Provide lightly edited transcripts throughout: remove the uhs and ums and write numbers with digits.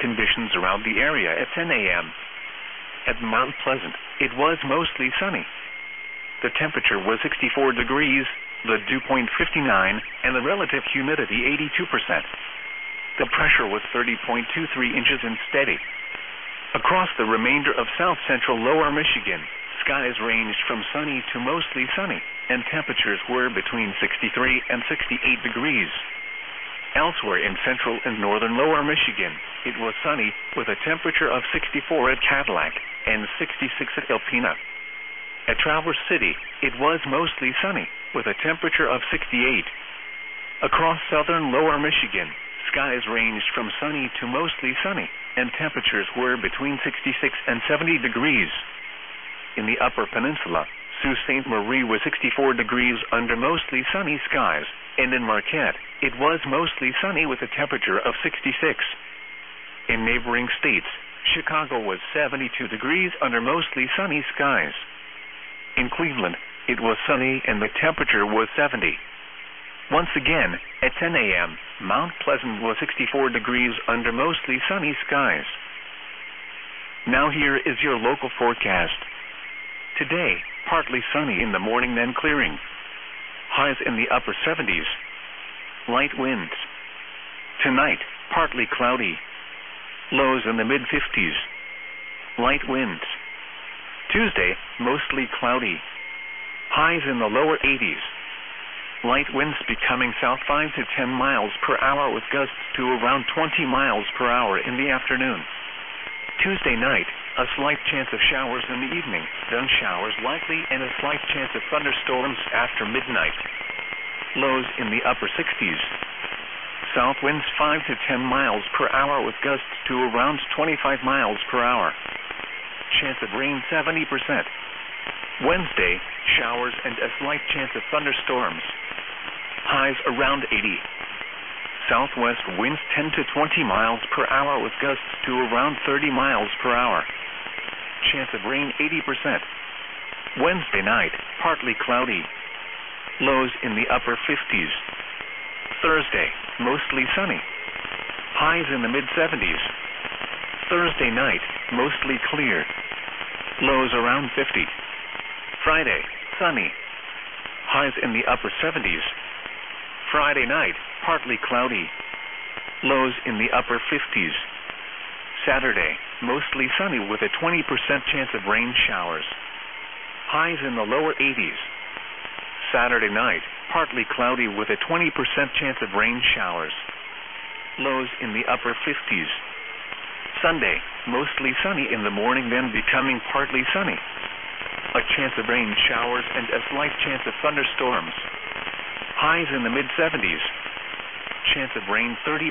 Conditions around the area at 10 a.m. At Mount Pleasant, it was mostly sunny. The temperature was 64 degrees, the dew point 59, and the relative humidity 82%. The pressure was 30.23 inches and steady. Across the remainder of south-central lower Michigan, skies ranged from sunny to mostly sunny, and temperatures were between 63 and 68 degrees. Elsewhere in central and northern lower Michigan, it was sunny with a temperature of 64 at Cadillac and 66 at Alpena. At Traverse City, it was mostly sunny with a temperature of 68. Across southern lower Michigan, skies ranged from sunny to mostly sunny, and temperatures were between 66 and 70 degrees. In the upper peninsula, Sault Ste. Marie was 64 degrees under mostly sunny skies, and in Marquette, it was mostly sunny with a temperature of 66. In neighboring states, Chicago was 72 degrees under mostly sunny skies. In Cleveland, it was sunny and the temperature was 70. Once again, at 10 a.m., Mount Pleasant was 64 degrees under mostly sunny skies. Now here is your local forecast. Today, partly sunny in the morning, then clearing. Highs in the upper 70s. Light winds. Tonight, partly cloudy. Lows in the mid-50s. Light winds. Tuesday, mostly cloudy. Highs in the lower 80s. Light winds becoming south 5 to 10 miles per hour with gusts to around 20 miles per hour in the afternoon. Tuesday night, a slight chance of showers in the evening, then showers likely and a slight chance of thunderstorms after midnight. Lows in the upper 60s. South winds 5 to 10 miles per hour with gusts to around 25 miles per hour. Chance of rain 70%. Wednesday, showers and a slight chance of thunderstorms. Highs around 80. Southwest winds 10 to 20 miles per hour with gusts to around 30 miles per hour. Chance of rain 80%. Wednesday night, partly cloudy. Lows in the upper 50s. Thursday, mostly sunny. Highs in the mid-70s. Thursday night, mostly clear. Lows around 50. Friday, sunny. Highs in the upper 70s. Friday night, partly cloudy. Lows in the upper 50s. Saturday, mostly sunny with a 20% chance of rain showers. Highs in the lower 80s. Saturday night, partly cloudy with a 20% chance of rain showers. Lows in the upper 50s. Sunday, mostly sunny in the morning, then becoming partly sunny. A chance of rain showers and a slight chance of thunderstorms. Highs in the mid-70s. Chance of rain 30%.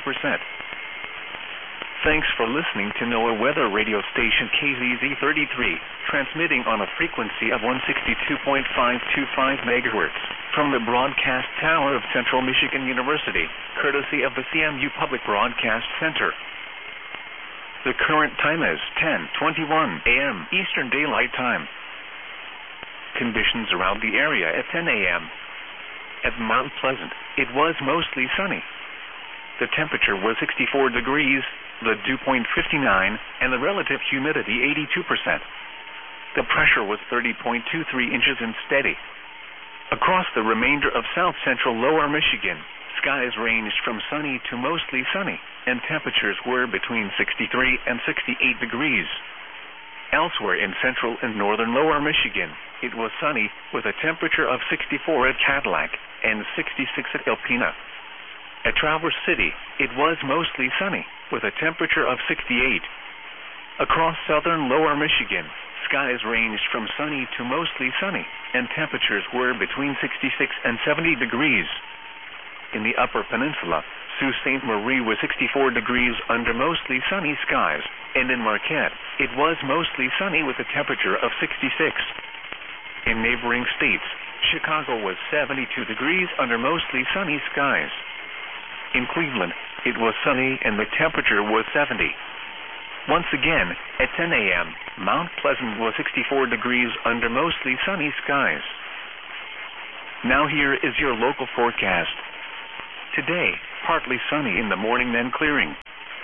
Thanks for listening to NOAA Weather Radio Station KZZ33, transmitting on a frequency of 162.525 megahertz from the broadcast tower of Central Michigan University, courtesy of the CMU Public Broadcast Center. The current time is 10:21 a.m. Eastern Daylight Time. Conditions around the area at 10 a.m. At Mount Pleasant, it was mostly sunny. The temperature was 64 degrees, the dew point 59, and the relative humidity 82%. The pressure was 30.23 inches and steady. Across the remainder of south-central lower Michigan, skies ranged from sunny to mostly sunny, and temperatures were between 63 and 68 degrees. Elsewhere in central and northern lower Michigan, it was sunny with a temperature of 64 at Cadillac and 66 at Alpena. At Traverse City, it was mostly sunny with a temperature of 68. Across southern lower Michigan, skies ranged from sunny to mostly sunny, and temperatures were between 66 and 70 degrees. In the upper peninsula, Sault Ste. Marie was 64 degrees under mostly sunny skies, and in Marquette, it was mostly sunny with a temperature of 66. In neighboring states, Chicago was 72 degrees under mostly sunny skies. In Cleveland, it was sunny and the temperature was 70. Once again, at 10 a.m., Mount Pleasant was 64 degrees under mostly sunny skies. Now here is your local forecast. Today, partly sunny in the morning, then clearing.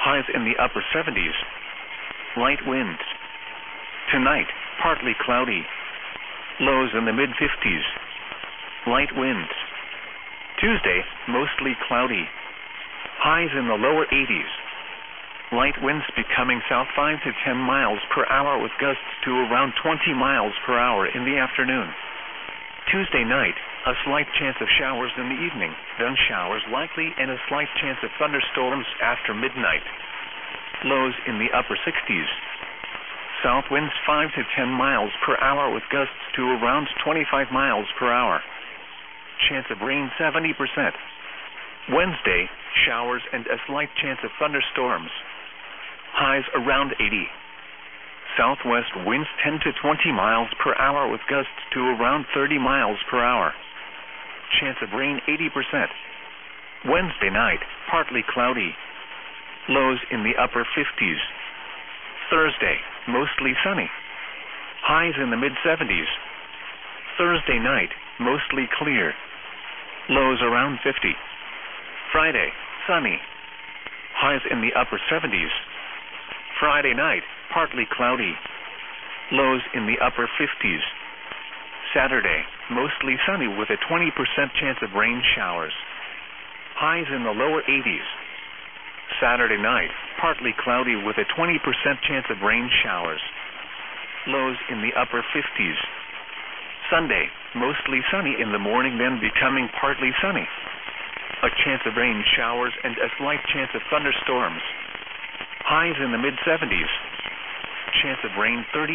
highs in the upper 70s. Light winds. Tonight, partly cloudy. Lows in the mid-50s. Light winds. Tuesday, mostly cloudy. Highs in the lower 80s. Light winds becoming south 5 to 10 miles per hour with gusts to around 20 miles per hour in the afternoon. Tuesday night, a slight chance of showers in the evening, then showers likely and a slight chance of thunderstorms after midnight. Lows in the upper 60s. South winds 5 to 10 miles per hour with gusts to around 25 miles per hour. Chance of rain 70%. Wednesday, showers and a slight chance of thunderstorms. Highs around 80. Southwest winds 10 to 20 miles per hour with gusts to around 30 miles per hour. Chance of rain 80%. Wednesday night, partly cloudy. Lows in the upper 50s. Thursday, mostly sunny. Highs in the mid-70s. Thursday night, mostly clear. Lows around 50. Friday, sunny. Highs in the upper 70s. Friday night, partly cloudy. Lows in the upper 50s. Saturday, mostly sunny with a 20% chance of rain showers. Highs in the lower 80s. Saturday night, partly cloudy with a 20% chance of rain showers. Lows in the upper 50s. Sunday, mostly sunny in the morning, then becoming partly sunny. A chance of rain showers and a slight chance of thunderstorms. Highs in the mid-70s. Chance of rain 30%.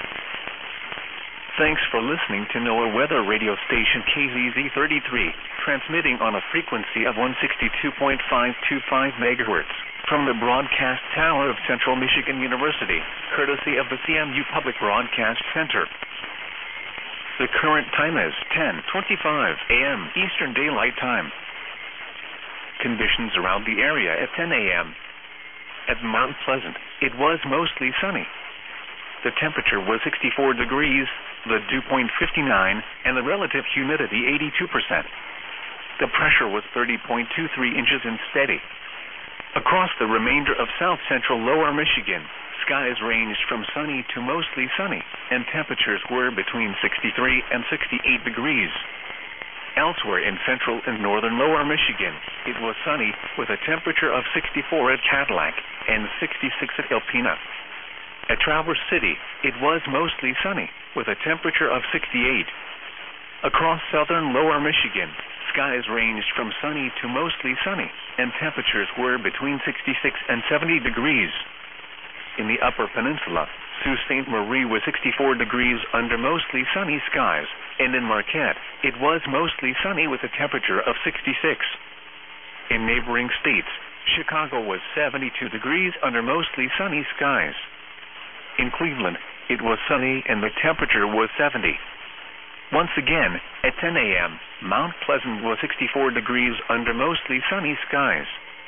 Thanks for listening to NOAA weather radio station KZZ33, transmitting on a frequency of 162.525 MHz from the broadcast tower of Central Michigan University, courtesy of the CMU Public Broadcast Center. The current time is 10:25 a.m. Eastern Daylight Time. Conditions around the area at 10 a.m. At Mount Pleasant, it was mostly sunny. The temperature was 64 degrees, the dew point 59, and the relative humidity 82%. The pressure was 30.23 inches and steady. Across the remainder of south-central lower Michigan, skies ranged from sunny to mostly sunny, and temperatures were between 63 and 68 degrees. Elsewhere in central and northern lower Michigan, it was sunny with a temperature of 64 at Cadillac and 66 at Alpena. At Traverse City, it was mostly sunny with a temperature of 68. Across southern lower Michigan, skies ranged from sunny to mostly sunny, and temperatures were between 66 and 70 degrees. In the upper peninsula, Sault Ste. Marie was 64 degrees under mostly sunny skies, and in Marquette, it was mostly sunny with a temperature of 66. In neighboring states, Chicago was 72 degrees under mostly sunny skies. In Cleveland, it was sunny and the temperature was 70. Once again, at 10 a.m., Mount Pleasant was 64 degrees under mostly sunny skies.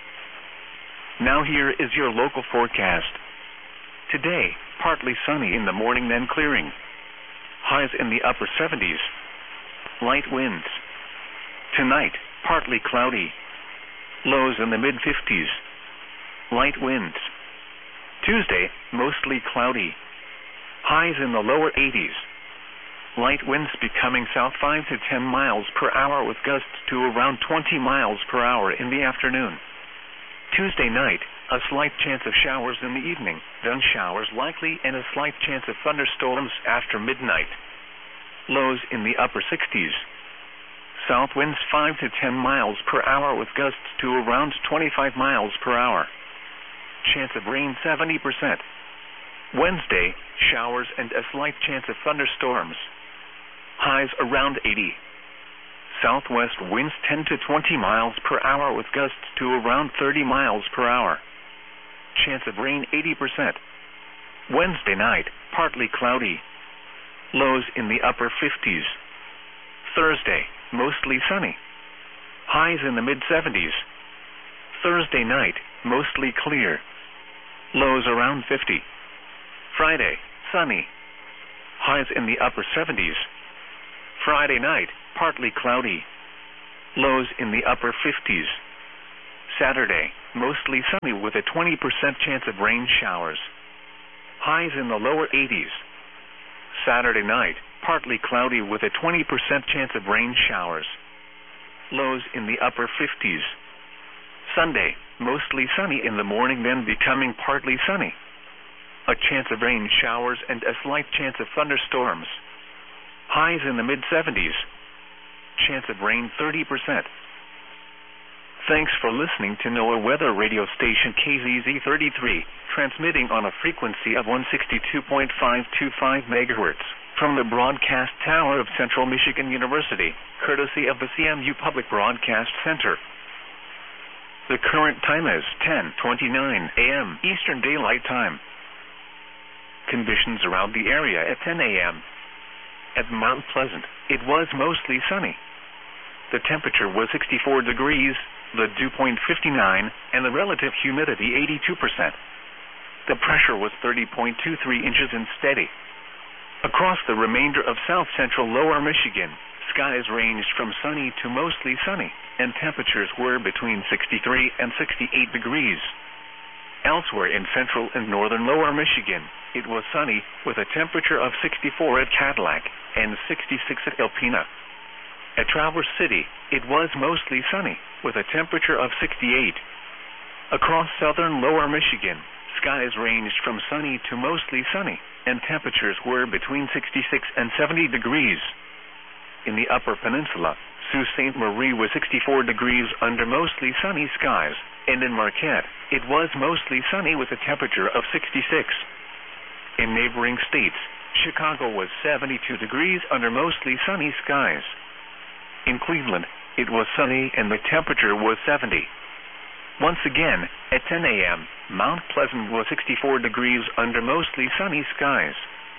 Now here is your local forecast. Today, partly sunny in the morning, then clearing. Highs in the upper 70s. Light winds. Tonight, partly cloudy. Lows in the mid-50s. Light winds. Tuesday, mostly cloudy. Highs in the lower 80s. Light winds becoming south 5 to 10 miles per hour with gusts to around 20 miles per hour in the afternoon. Tuesday night, a slight chance of showers in the evening, then showers likely and a slight chance of thunderstorms after midnight. Lows in the upper 60s. South winds 5 to 10 miles per hour with gusts to around 25 miles per hour. Chance of rain 70%. Wednesday, showers and a slight chance of thunderstorms. Highs around 80. Southwest winds 10 to 20 miles per hour with gusts to around 30 miles per hour. Chance of rain 80%. Wednesday night, partly cloudy. Lows in the upper 50s. Thursday, mostly sunny. Highs in the mid-70s. Thursday night, mostly clear. Lows around 50. Friday, sunny. Highs in the upper 70s. Friday night, partly cloudy. Lows in the upper 50s. Saturday, mostly sunny with a 20% chance of rain showers. Highs in the lower 80s. Saturday night, partly cloudy with a 20% chance of rain showers. Lows in the upper 50s. Sunday, mostly sunny in the morning, then becoming partly sunny. A chance of rain showers and a slight chance of thunderstorms. Highs in the mid-70s. Chance of rain 30%. Thanks for listening to NOAA weather radio station KZZ33, transmitting on a frequency of 162.525 MHz from the broadcast tower of Central Michigan University, courtesy of the CMU Public Broadcast Center. The current time is 10:29 a.m. Eastern Daylight Time. Conditions around the area at 10 a.m. At Mount Pleasant, it was mostly sunny. The temperature was 64 degrees, the dew point 59, and the relative humidity 82%. The pressure was 30.23 inches and steady. Across the remainder of south-central lower Michigan, skies ranged from sunny to mostly sunny, and temperatures were between 63 and 68 degrees. Elsewhere in central and northern lower Michigan, it was sunny with a temperature of 64 at Cadillac and 66 at Alpena. At Traverse City, it was mostly sunny with a temperature of 68. Across southern lower Michigan, skies ranged from sunny to mostly sunny, and temperatures were between 66 and 70 degrees. In the Upper Peninsula, Sault Ste. Marie was 64 degrees under mostly sunny skies, and in Marquette, it was mostly sunny with a temperature of 66. In neighboring states, Chicago was 72 degrees under mostly sunny skies. In Cleveland, it was sunny and the temperature was 70. Once again, at 10 a.m., Mount Pleasant was 64 degrees under mostly sunny skies.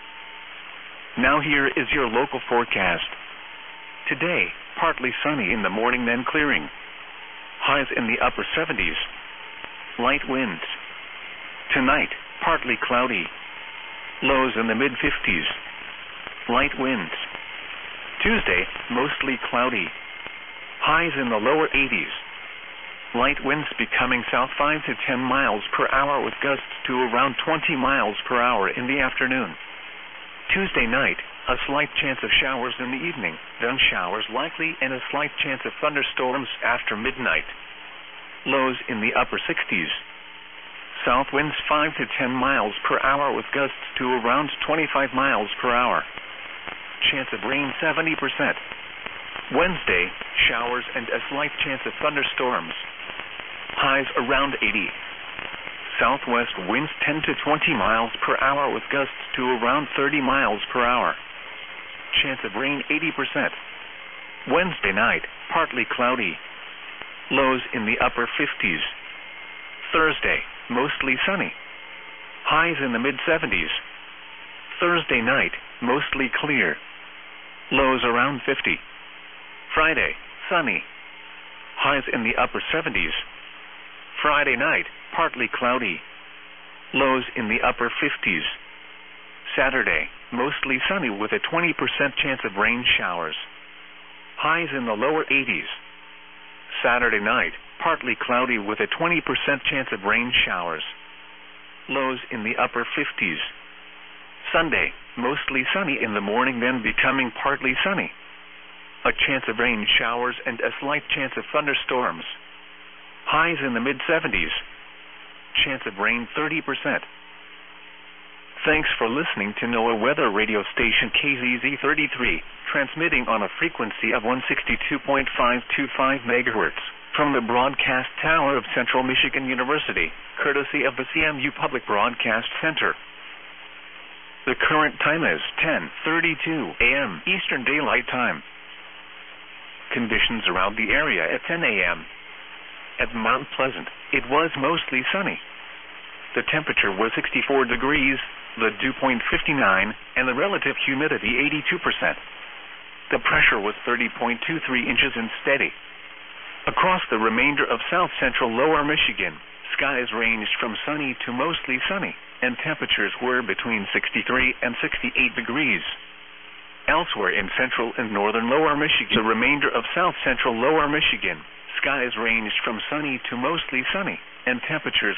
Now here is your local forecast. Today, partly sunny in the morning, then clearing. Highs in the upper 70s. Light winds. Tonight, partly cloudy. Lows in the mid-50s. Light winds. Tuesday, mostly cloudy. Highs in the lower 80s. Light winds becoming south 5 to 10 miles per hour with gusts to around 20 miles per hour in the afternoon. Tuesday night, a slight chance of showers in the evening, then showers likely and a slight chance of thunderstorms after midnight. Lows in the upper 60s. South winds 5 to 10 miles per hour with gusts to around 25 miles per hour. Chance of rain 70%. Wednesday, showers and a slight chance of thunderstorms. Highs around 80. Southwest winds 10 to 20 miles per hour with gusts to around 30 miles per hour. Chance of rain 80%. Wednesday night, partly cloudy. Lows in the upper 50s. Thursday, mostly sunny. Highs in the mid-70s. Thursday night, mostly clear. Lows around 50. Friday, sunny. Highs in the upper 70s. Friday night, partly cloudy. Lows in the upper 50s. Saturday, mostly sunny with a 20% chance of rain showers. Highs in the lower 80s. Saturday night, partly cloudy with a 20% chance of rain showers. Lows in the upper 50s. Sunday, mostly sunny in the morning, then becoming partly sunny. A chance of rain showers and a slight chance of thunderstorms. Highs in the mid-70s. Chance of rain 30%. Thanks for listening to NOAA weather radio station KZZ33, transmitting on a frequency of 162.525 MHz from the broadcast tower of Central Michigan University, courtesy of the CMU Public Broadcast Center. The current time is 10:32 a.m. Eastern Daylight Time. Conditions around the area at 10 a.m. At Mount Pleasant, it was mostly sunny. The temperature was 64 degrees, the dew point 59, and the relative humidity 82%. The pressure was 30.23 inches and steady. Across the remainder of south-central lower Michigan, skies ranged from sunny to mostly sunny, and temperatures were between 63 and 68 degrees. Elsewhere in central and northern lower Michigan, the remainder of south-central lower Michigan, skies ranged from sunny to mostly sunny, and temperatures